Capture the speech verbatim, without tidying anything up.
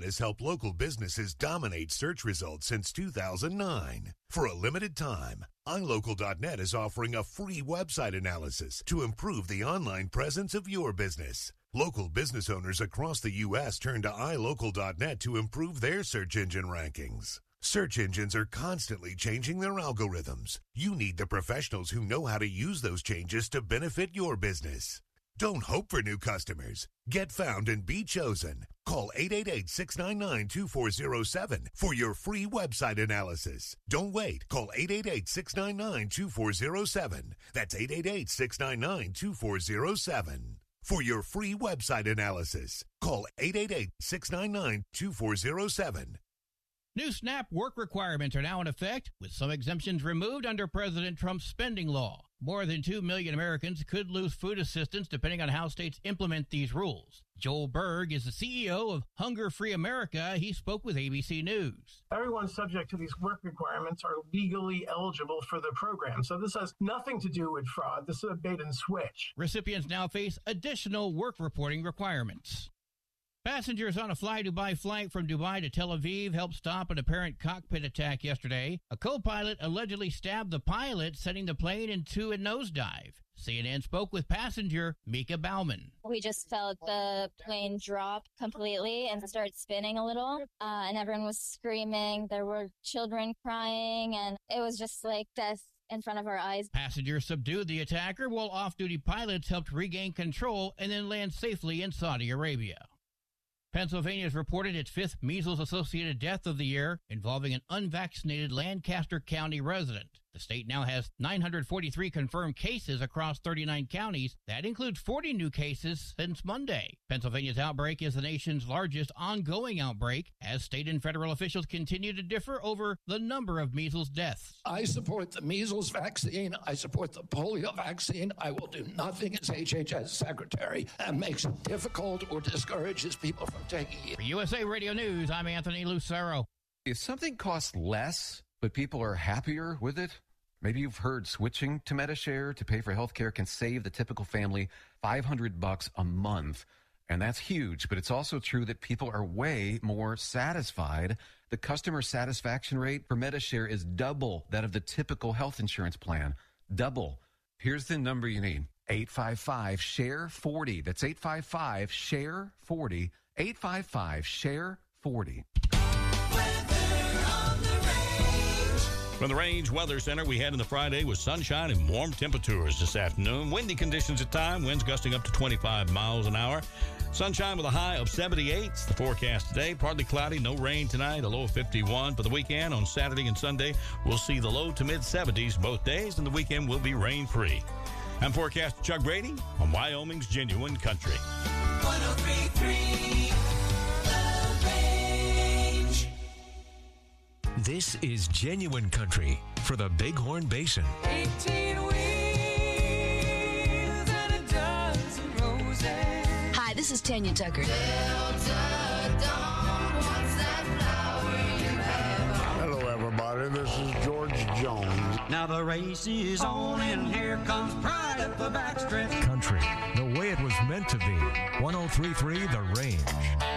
has helped local businesses dominate search results since two thousand nine. For a limited time, i local dot net is offering a free website analysis to improve the online presence of your business. Local business owners across the U S turn to i local dot net to improve their search engine rankings. Search engines are constantly changing their algorithms. You need the professionals who know how to use those changes to benefit your business. Don't hope for new customers. Get found and be chosen. Call eight eight eight, six nine nine, two four zero seven for your free website analysis. Don't wait. Call eight eight eight, six nine nine, two four zero seven. That's eight eight eight, six nine nine, two four zero seven. For your free website analysis, call eight eight eight, six nine nine, two four zero seven. New SNAP work requirements are now in effect, with some exemptions removed under President Trump's spending law. More than two million Americans could lose food assistance depending on how states implement these rules. Joel Berg is the C E O of Hunger Free America. He spoke with A B C News. Everyone subject to these work requirements are legally eligible for the program. So this has nothing to do with fraud. This is a bait and switch. Recipients now face additional work reporting requirements. Passengers on a Fly Dubai flight from Dubai to Tel Aviv helped stop an apparent cockpit attack yesterday. A co-pilot allegedly stabbed the pilot, sending the plane into a nosedive. C N N spoke with passenger Mika Bauman. We just felt the plane drop completely and start spinning a little, uh, and everyone was screaming. There were children crying, and it was just like death in front of our eyes. Passengers subdued the attacker, while off-duty pilots helped regain control and then land safely in Saudi Arabia. Pennsylvania has reported its fifth measles-associated death of the year, involving an unvaccinated Lancaster County resident. The state now has nine hundred forty-three confirmed cases across thirty-nine counties. That includes forty new cases since Monday. Pennsylvania's outbreak is the nation's largest ongoing outbreak, as state and federal officials continue to differ over the number of measles deaths. I support the measles vaccine. I support the polio vaccine. I will do nothing as H H S secretary that makes it difficult or discourages people from taking it. For U S A Radio News, I'm Anthony Lucero. If something costs less, but people are happier with it, maybe you've heard switching to Medi-Share to pay for health care can save the typical family five hundred bucks a month. And that's huge, but it's also true that people are way more satisfied. The customer satisfaction rate for Medi-Share is double that of the typical health insurance plan. Double. Here's the number you need. eight five five, S H A R E forty. That's eight five five, S H A R E forty. eight five five, S H A R E forty. From the Range Weather Center, we had in the Friday with sunshine and warm temperatures this afternoon. Windy conditions at time, winds gusting up to twenty-five miles an hour. Sunshine with a high of seventy-eight. It's the forecast today. Partly cloudy, no rain tonight, a low of fifty-one. For the weekend, on Saturday and Sunday, we'll see the low to mid-seventies both days, and the weekend will be rain-free. I'm forecaster Chuck Brady on Wyoming's Genuine Country. one oh three point three This is Genuine Country for the Bighorn Basin. eighteen wheels and a dozen roses. Hi, this is Tanya Tucker. Delta Dawn, what's that flower you have? Hello, everybody. This is George Jones. Now the race is on, and here comes Pride up the backstretch. Country, the way it was meant to be. one oh three point three The Range.